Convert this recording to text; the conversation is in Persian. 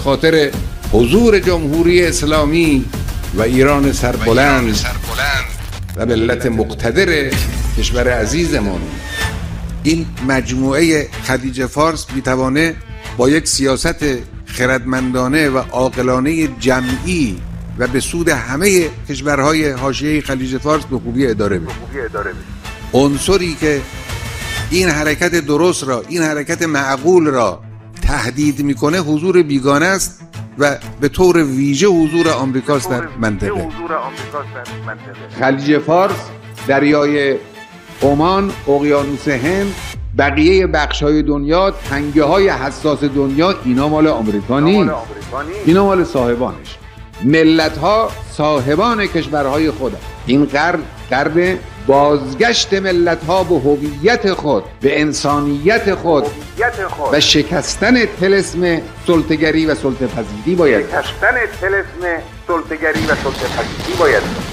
خاطر حضور جمهوری اسلامی و ایران سربلند و ملت مقتدر کشور عزیزمون. این مجموعه خلیج فارس میتوانه با یک سیاست خردمندانه و عاقلانه جمعی و به سود همه کشورهای حاشیه خلیج فارس به خوبی اداره بشه. عنصری که این حرکت درست را، این حرکت معقول را تهدید میکنه حضور بیگانه است و به طور ویژه حضور آمریکاست در منطقه. خلیج فارس، دریای عمان، اقیانوس هند، بقیه بخش‌های دنیا، تنگه‌های حساس دنیا، اینا مال آمریکا نیست، اینا مال صاحبانش. ملت‌ها صاحبان کشورهای خودند. این قرن بازگشت ملت‌ها به هویت خود، به انسانیت خود و شکستن طلسم سلطه‌گری و سلطه‌پذیری باید.